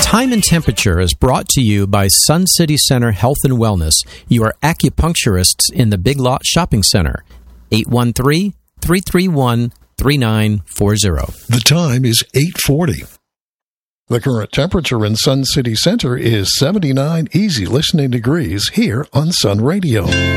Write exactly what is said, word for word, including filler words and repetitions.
Time and Temperature is brought to you by Sun City Center Health and Wellness, your acupuncturists in the Big Lot Shopping Center. eight one three, three three one, three nine four zero. The time is eight forty. The current temperature in Sun City Center is seventy-nine easy listening degrees here on Sun Radio.